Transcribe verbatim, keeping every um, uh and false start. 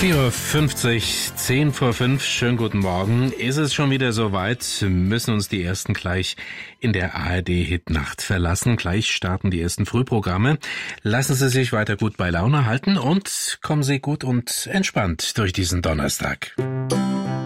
vier Uhr fünfzig, zehn vor fünf, schönen guten Morgen. Ist es schon wieder soweit? Müssen uns die Ersten gleich in der A R D-Hitnacht verlassen. Gleich starten die ersten Frühprogramme. Lassen Sie sich weiter gut bei Laune halten und kommen Sie gut und entspannt durch diesen Donnerstag.